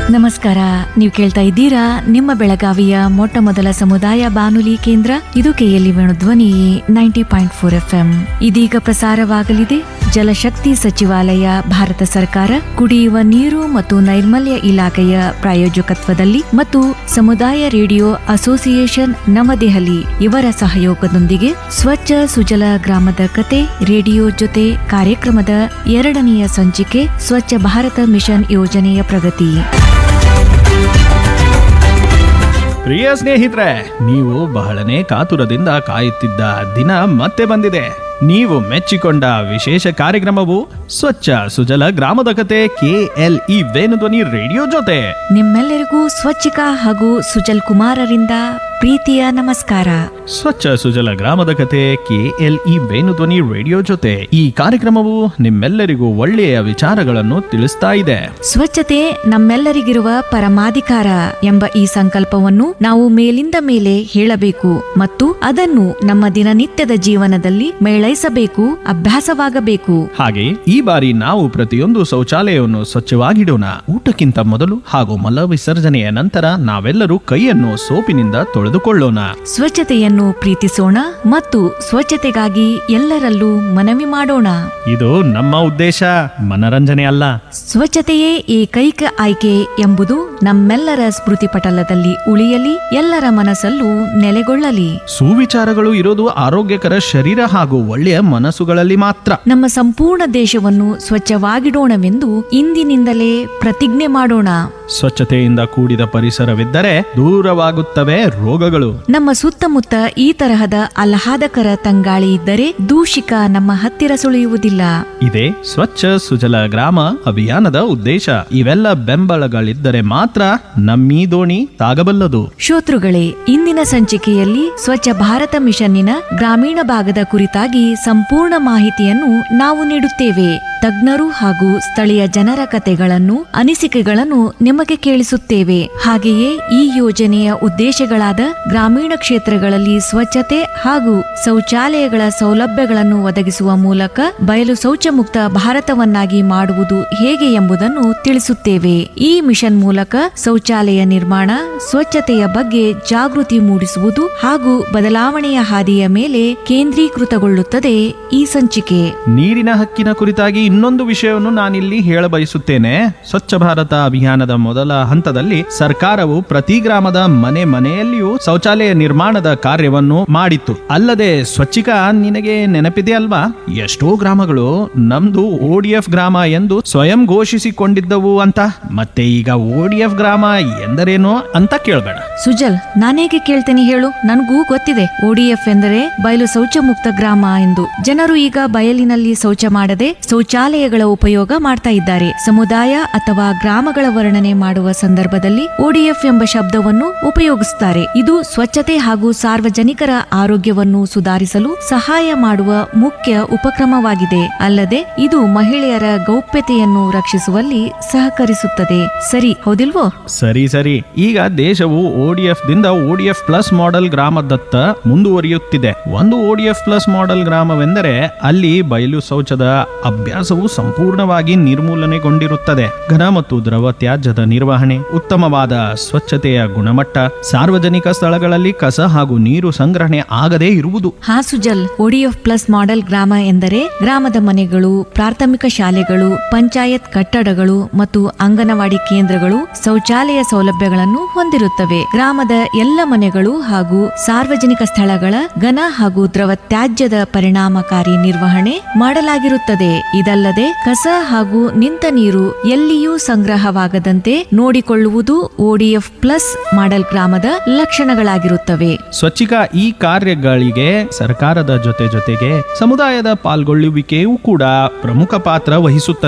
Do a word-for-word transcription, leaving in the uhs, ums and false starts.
ನಮಸ್ಕಾರ. ನೀವು ಕೇಳ್ತಾ ಇದ್ದೀರಾ ನಿಮ್ಮ ಬೆಳಗಾವಿಯ ಮೊಟ್ಟ ಮೊದಲ ಸಮುದಾಯ ಬಾನುಲಿ ಕೇಂದ್ರ ಇದು ಕೆಎಲ್ಇ ಧ್ವನಿ ninety point four F M. ಇದೀಗ ಪ್ರಸಾರವಾಗಲಿದೆ ಜಲಶಕ್ತಿ ಸಚಿವಾಲಯ, ಭಾರತ ಸರ್ಕಾರ, ಕುಡಿಯುವ ನೀರು ಮತ್ತು ನೈರ್ಮಲ್ಯ ಇಲಾಖೆಯ ಪ್ರಾಯೋಜಕತ್ವದಲ್ಲಿ ಮತ್ತು ಸಮುದಾಯ ರೇಡಿಯೋ ಅಸೋಸಿಯೇಷನ್ ನವದೆಹಲಿ ಇವರ ಸಹಯೋಗದೊಂದಿಗೆ ಸ್ವಚ್ಛ ಸುಜಲ ಗ್ರಾಮದ ಕತೆ ರೇಡಿಯೋ ಜೊತೆ ಕಾರ್ಯಕ್ರಮದ ಎರಡನೆಯ ಸಂಚಿಕೆ ಸ್ವಚ್ಛ ಭಾರತ ಮಿಷನ್ ಯೋಜನೆಯ ಪ್ರಗತಿ. ಪ್ರಿಯ ಸ್ನೇಹಿತರೆ, ನೀವು ಬಹಳನೇ ಕಾತುರದಿಂದ ಕಾಯುತ್ತಿದ್ದ ದಿನ ಮತ್ತೆ ಬಂದಿದೆ. ನೀವು ಮೆಚ್ಚಿಕೊಂಡ ವಿಶೇಷ ಕಾರ್ಯಕ್ರಮವು ಸ್ವಚ್ಛ ಸುಜಲ ಗ್ರಾಮದ ಕತೆ ಕೆಎಲ್ಇ ವೇಣುಧ್ವನಿ ರೇಡಿಯೋ ಜೊತೆ. ನಿಮ್ಮೆಲ್ಲರಿಗೂ ಸ್ವಚ್ಛಿಕಾ ಹಾಗೂ ಸುಜಲ್ ಕುಮಾರರಿಂದ ಪ್ರೀತಿಯ ನಮಸ್ಕಾರ. ಸ್ವಚ್ಛ ಸುಜಲ ಗ್ರಾಮದ ಕತೆ ಕೆಎಲ್ಇ ವೇಣುಧ್ವನಿ ರೇಡಿಯೋ ಜೊತೆ ಈ ಕಾರ್ಯಕ್ರಮವು ನಿಮ್ಮೆಲ್ಲರಿಗೂ ಒಳ್ಳೆಯ ವಿಚಾರಗಳನ್ನು ತಿಳಿಸ್ತಾ ಇದೆ. ಸ್ವಚ್ಛತೆ ನಮ್ಮೆಲ್ಲರಿಗಿರುವ ಪರಮಾಧಿಕಾರ ಎಂಬ ಈ ಸಂಕಲ್ಪವನ್ನು ನಾವು ಮೇಲಿಂದ ಮೇಲೆ ಹೇಳಬೇಕು ಮತ್ತು ಅದನ್ನು ನಮ್ಮ ದಿನನಿತ್ಯದ ಜೀವನದಲ್ಲಿ ಮೇಳೈಸಬೇಕು, ಅಭ್ಯಾಸವಾಗಬೇಕು. ಹಾಗೆ ಈ ಬಾರಿ ನಾವು ಪ್ರತಿಯೊಂದು ಶೌಚಾಲಯವನ್ನು ಸ್ವಚ್ಛವಾಗಿಡೋಣ. ಊಟಕ್ಕಿಂತ ಮೊದಲು ಹಾಗೂ ಮಲ ವಿಸರ್ಜನೆಯ ನಂತರ ನಾವೆಲ್ಲರೂ ಕೈಯನ್ನು ಸೋಪಿನಿಂದ ತೊಳೆದುಕೊಳ್ಳೋಣ. ಸ್ವಚ್ಛತೆಯನ್ನು ಪ್ರೀತಿಸೋಣ ಮತ್ತು ಸ್ವಚ್ಛತೆಗಾಗಿ ಎಲ್ಲರಲ್ಲೂ ಮನವಿ ಮಾಡೋಣ. ಇದು ನಮ್ಮ ಉದ್ದೇಶ, ಮನರಂಜನೆ ಅಲ್ಲ. ಸ್ವಚ್ಛತೆಯೇ ಏಕೈಕ ಆಯ್ಕೆ ಎಂಬುದು ನಮ್ಮೆಲ್ಲರ ಸ್ಮೃತಿ ಪಟಲದಲ್ಲಿ ಉಳಿಯಲಿ, ಎಲ್ಲರ ಮನಸ್ಸಲ್ಲೂ ನೆಲೆಗೊಳ್ಳಲಿ. ಸುವಿಚಾರಗಳು ಇರೋದು ಆರೋಗ್ಯಕರ ಶರೀರ ಹಾಗೂ ಒಳ್ಳೆಯ ಮನಸ್ಸುಗಳಲ್ಲಿ ಮಾತ್ರ. ನಮ್ಮ ಸಂಪೂರ್ಣ ದೇಶವನ್ನು ಸ್ವಚ್ಛವಾಗಿಡೋಣವೆಂದು ಇಂದಿನಿಂದಲೇ ಪ್ರತಿಜ್ಞೆ ಮಾಡೋಣ. ಸ್ವಚ್ಛತೆಯಿಂದ ಕೂಡಿದ ಪರಿಸರವಿದ್ದರೆ ದೂರವಾಗುತ್ತವೆ ರೋಗಗಳು. ನಮ್ಮ ಸುತ್ತಮುತ್ತ ಈ ತರಹದ ಆಹ್ಲಾದಕರ ತಂಗಾಳಿ ಇದ್ದರೆ ದೂಷಿಕ ನಮ್ಮ ಹತ್ತಿರ ಸುಳಿಯುವುದಿಲ್ಲ. ಇದೇ ಸ್ವಚ್ಛ ಸುಜಲ ಗ್ರಾಮ ಅಭಿಯಾನದ ಉದ್ದೇಶ. ಇವೆಲ್ಲ ಬೆಂಬಲಗಳಿದ್ದರೆ ಮಾತ್ರ ನಮ್ಮೀ ದೋಣಿ ತಾಗಬಲ್ಲದು. ಶ್ರೋತೃಗಳೇ, ಇಂದಿನ ಸಂಚಿಕೆಯಲ್ಲಿ ಸ್ವಚ್ಛ ಭಾರತ ಮಿಷನ್ನಿನ ಗ್ರಾಮೀಣ ಭಾಗದ ಕುರಿತಾಗಿ ಸಂಪೂರ್ಣ ಮಾಹಿತಿಯನ್ನು ನಾವು ನೀಡುತ್ತೇವೆ. ತಜ್ಞರು ಹಾಗೂ ಸ್ಥಳೀಯ ಜನರ ಕಥೆಗಳನ್ನು, ಅನಿಸಿಕೆಗಳನ್ನು ನಿಮಗೆ ಕೇಳಿಸುತ್ತೇವೆ. ಹಾಗೆಯೇ ಈ ಯೋಜನೆಯ ಉದ್ದೇಶಗಳಾದ ಗ್ರಾಮೀಣ ಕ್ಷೇತ್ರಗಳಲ್ಲಿ ಸ್ವಚ್ಛತೆ ಹಾಗೂ ಶೌಚಾಲಯಗಳ ಸೌಲಭ್ಯಗಳನ್ನು ಒದಗಿಸುವ ಮೂಲಕ ಬಯಲು ಶೌಚ ಮುಕ್ತ ಭಾರತವನ್ನಾಗಿ ಮಾಡುವುದು ಹೇಗೆ ಎಂಬುದನ್ನು ತಿಳಿಸುತ್ತೇವೆ. ಈ ಮಿಷನ್ ಮೂಲಕ ಶೌಚಾಲಯ ನಿರ್ಮಾಣ, ಸ್ವಚ್ಛತೆಯ ಬಗ್ಗೆ ಜಾಗೃತಿ ಮೂಡಿಸುವುದು ಹಾಗೂ ಬದಲಾವಣೆಯ ಹಾದಿಯ ಮೇಲೆ ಕೇಂದ್ರೀಕೃತಗೊಳ್ಳುತ್ತದೆ ಈ ಸಂಚಿಕೆ. ನೀರಿನ ಹಕ್ಕಿನ ಕುರಿತಾಗಿ ಇನ್ನೊಂದು ವಿಷಯವನ್ನು ನಾನಿಲ್ಲಿ ಹೇಳಬಯಸುತ್ತೇನೆ. ಸ್ವಚ್ಛ ಭಾರತ ಅಭಿಯಾನದ ಮೊದಲ ಹಂತದಲ್ಲಿ ಸರ್ಕಾರವು ಪ್ರತಿ ಗ್ರಾಮದ ಮನೆ ಮನೆಯಲ್ಲಿಯೂ ಶೌಚಾಲಯ ನಿರ್ಮಾಣದ ಕಾರ್ಯವನ್ನು ಮಾಡಿತ್ತು. ಅಲ್ಲದೆ ಸ್ವಚ್ಛಿಕಾ, ನಿನಗೆ ನೆನಪಿದೆ ಅಲ್ವಾ, ಎಷ್ಟೋ ಗ್ರಾಮಗಳು ನಮ್ದು ಓಡಿಎಫ್ ಗ್ರಾಮ ಎಂದು ಸ್ವಯಂ ಘೋಷಿಸಿಕೊಂಡಿದ್ದವು ಅಂತ. ಮತ್ತೆ ಈಗ ಓಡಿಎಫ್ ಗ್ರಾಮ ಎಂದರೇನು ಅಂತ ಕೇಳಬೇಡ. ಸುಜಲ್, ನಾನೇಗೆ ಕೇಳ್ತೇನೆ ಹೇಳು, ನನಗೂ ಗೊತ್ತಿದೆ ಓಡಿಎಫ್ ಎಂದರೆ ಬಯಲು ಶೌಚ ಮುಕ್ತ ಗ್ರಾಮ ಎಂದು. ಜನರು ಈಗ ಬಯಲಿನಲ್ಲಿ ಶೌಚ ಮಾಡದೆ ಶೌಚಾಲಯಗಳ ಉಪಯೋಗ ಮಾಡ್ತಾ ಇದ್ದಾರೆ. ಸಮುದಾಯ ಅಥವಾ ಗ್ರಾಮಗಳ ವರ್ಣನೆ ಮಾಡುವ ಸಂದರ್ಭದಲ್ಲಿ ಓಡಿಎಫ್ ಎಂಬ ಶಬ್ದವನ್ನು ಉಪಯೋಗಿಸುತ್ತಾರೆ. ಇದು ಸ್ವಚ್ಛತೆ ಹಾಗೂ ಸಾರ್ವಜನಿಕರ ಆರೋಗ್ಯವನ್ನು ಸುಧಾರಿಸಲು ಸಹಾಯ ಮಾಡುವ ಮುಖ್ಯ ಉಪಕ್ರಮವಾಗಿದೆ. ಅಲ್ಲದೆ ಇದು ಮಹಿಳೆಯರ ಗೌಪ್ಯತೆಯನ್ನು ರಕ್ಷಿಸುವಲ್ಲಿ ಸಹಕರಿಸುತ್ತದೆ. ಸರಿ ಹೌದಿಲ್ವೋ? ಸರಿ ಸರಿ ಈಗ ದೇಶವು ಓಡಿಎಫ್ ದಿಂದ ಓಡಿಎಫ್ ಪ್ಲಸ್ ಮಾಡೆಲ್ ಗ್ರಾಮದತ್ತ ಮುಂದುವರಿಯುತ್ತಿದೆ. ಒಂದು ಓಡಿಎಫ್ ಪ್ಲಸ್ ಮಾಡೆಲ್ ಗ್ರಾಮವೆಂದರೆ ಅಲ್ಲಿ ಬಯಲು ಶೌಚದ ಅಭ್ಯಾಸವು ಸಂಪೂರ್ಣವಾಗಿ ನಿರ್ಮೂಲನೆಗೊಂಡಿರುತ್ತದೆ. ಘನ ಮತ್ತು ದ್ರವ ತ್ಯಾಜ್ಯದ ನಿರ್ವಹಣೆ, ಉತ್ತಮವಾದ ಸ್ವಚ್ಛತೆಯ ಗುಣಮಟ್ಟ, ಸಾರ್ವಜನಿಕ ಸ್ಥಳಗಳಲ್ಲಿ ಕಸ ಹಾಗೂ ನೀರು ಸಂಗ್ರಹಣೆ ಆಗದೇ ಇರುವುದು. ಹಾ ಸುಜಲ್, ಓಡಿಎಫ್ ಪ್ಲಸ್ ಮಾಡೆಲ್ ಗ್ರಾಮ ಎಂದರೆ ಗ್ರಾಮದ ಮನೆಗಳು, ಪ್ರಾಥಮಿಕ ಶಾಲೆಗಳು, ಪಂಚಾಯತ್ ಕಟ್ಟಡಗಳು ಮತ್ತು ಅಂಗನವಾಡಿ ಕೇಂದ್ರಗಳು ಶೌಚಾಲಯ ಸೌಲಭ್ಯಗಳನ್ನು ಹೊಂದಿರುತ್ತವೆ. ಗ್ರಾಮದ ಎಲ್ಲ ಮನೆಗಳು ಹಾಗೂ ಸಾರ್ವಜನಿಕ ಸ್ಥಳಗಳ ಘನ ಹಾಗೂ ದ್ರವ ತ್ಯಾಜ್ಯದ ಪರಿಣಾಮಕಾರಿ ನಿರ್ವಹಣೆ ಮಾಡಲಾಗಿರುತ್ತದೆ. ಇದಲ್ಲದೆ ಕಸ ಹಾಗೂ ನಿಂತ ನೀರು ಎಲ್ಲಿಯೂ ಸಂಗ್ರಹವಾಗದಂತೆ ನೋಡಿಕೊಳ್ಳುವುದು ಓಡಿಎಫ್ ಪ್ಲಸ್ ಮಾಡೆಲ್ ಗ್ರಾಮದ ಲಕ್ಷಣಗಳಾಗಿರುತ್ತವೆ. ಸ್ವಚ್ಛಿಕಾ ಈ ಕಾರ್ಯಗಳಿಗೆ ಸರ್ಕಾರದ ಜೊತೆ ಜೊತೆಗೆ ಸಮುದಾಯದ ಪಾಲ್ಗೊಳ್ಳುವಿಕೆಯೂ ಕೂಡ ಪ್ರಮುಖ ಪಾತ್ರ ವಹಿಸುತ್ತದೆ.